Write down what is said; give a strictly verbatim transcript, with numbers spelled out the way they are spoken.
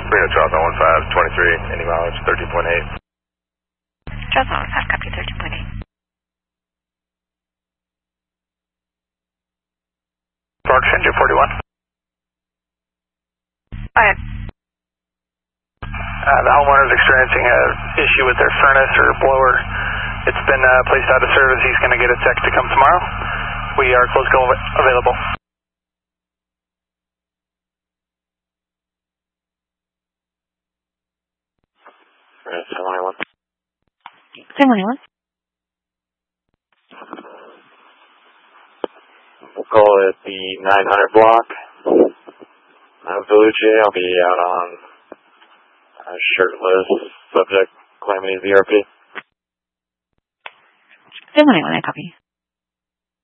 Reno Charles on one five, twenty-three, any mileage, thirteen point eight. Charles on one five, copy thirteen point eight. Park engine forty-one. Go ahead. Uh, the homeowner is experiencing an issue with their furnace or blower. It's been uh, placed out of service. He's going to get a tech to come tomorrow. We are close call available. seven one one. seven one one. We'll call it the nine hundred block. I'm Belucci. I'll be out on uh, shirtless, subject claiming he's E R P. seven one one, I copy.